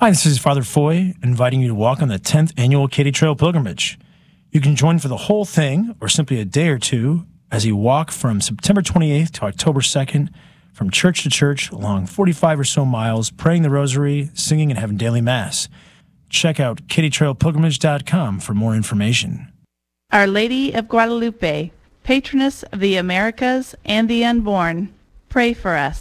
Hi, this is Father Foy, inviting you to walk on the 10th annual Katy Trail Pilgrimage. You can join for the whole thing, or simply a day or two, as you walk from September 28th to October 2nd, from church to church, along 45 or so miles, praying the rosary, singing, and having daily mass. Check out katytrailpilgrimage.com for more information. Our Lady of Guadalupe, patroness of the Americas and the unborn, pray for us.